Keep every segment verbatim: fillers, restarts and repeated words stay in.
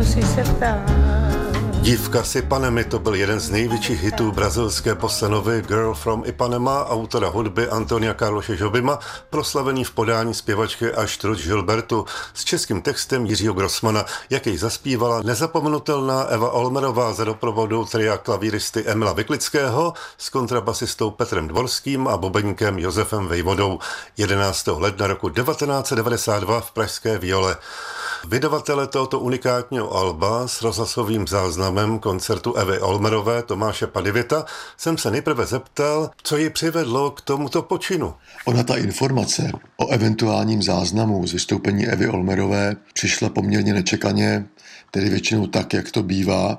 nemusí se ptát. Dívka s Ipanemi, to byl jeden z největších hitů brazilské postanovy Girl from Ipanema, autora hudby Antonia Carlose Jobima, proslavený v podání zpěvačky Astrud Gilbertu s českým textem Jiřího Grossmana, jak jej zaspívala nezapomenutelná Eva Olmerová za doprovodu tria klavíristy Emila Vyklického s kontrabasistou Petrem Dvorským a bubeníkem Josefem Vejvodou jedenáctého ledna roku devatenáct set devadesát dva v pražské Viole. Vydavatele tohoto unikátního alba s rozhlasovým záznamem koncertu Evy Olmerové Tomáše Padivěta jsem se nejprve zeptal, co ji přivedlo k tomuto počinu. Ona ta informace o eventuálním záznamu z vystoupení Evy Olmerové přišla poměrně nečekaně, tedy většinou tak, jak to bývá.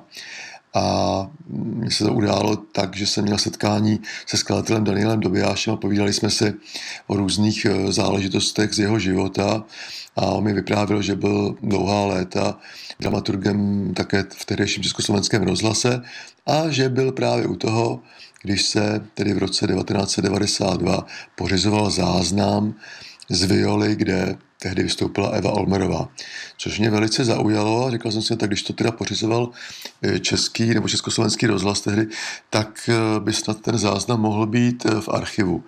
A mně se to událo tak, že jsem měl setkání se skladatelem Danielem Dobijášem a povídali jsme si o různých záležitostech z jeho života a on mi vyprávěl, že byl dlouhá léta dramaturgem také v tehdejším československém rozhlase a že byl právě u toho, když se tedy v roce devatenáct set devadesát dva pořizoval záznam z Violy, kde tehdy vystoupila Eva Olmerová. Což mě velice zaujalo a říkal jsem si, tak když to teda pořizoval český nebo československý rozhlas tehdy, tak by snad ten záznam mohl být v archivu.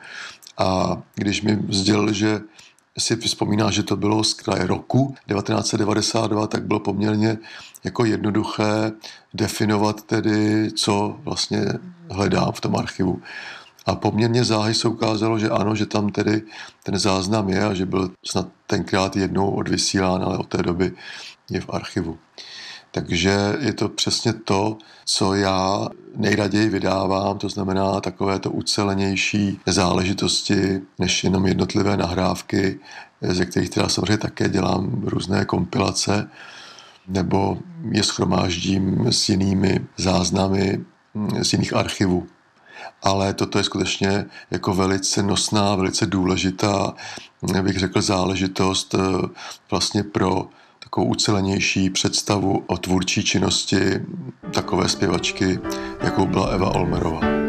A když mi sdělil, že si vzpomíná, že to bylo z kraje roku devatenáct set devadesát dva, tak bylo poměrně jako jednoduché definovat tedy, co vlastně hledám v tom archivu. A poměrně záhy se ukázalo, že ano, že tam tedy ten záznam je a že byl snad tenkrát jednou odvysílán, ale od té doby je v archivu. Takže je to přesně to, co já nejraději vydávám, to znamená takovéto ucelenější záležitosti, než jenom jednotlivé nahrávky, ze kterých teda samozřejmě také dělám různé kompilace, nebo je shromáždím s jinými záznamy z jiných archivů. Ale toto je skutečně jako velice nosná, velice důležitá, bych řekl, záležitost vlastně pro takovou ucelenější představu o tvůrčí činnosti takové zpěvačky, jakou byla Eva Olmerová.